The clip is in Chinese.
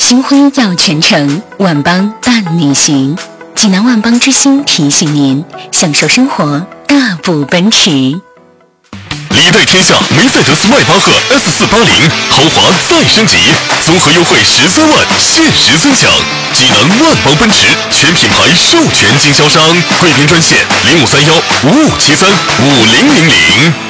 新婚要全程，万邦伴你行。济南万邦之星提醒您，享受生活，大步奔驰。 礼对天下梅赛德斯迈巴赫 S480豪华再升级，综合优惠13万，限时尊享。济南万邦奔驰全品牌授权经销商，贵宾专线053155735000。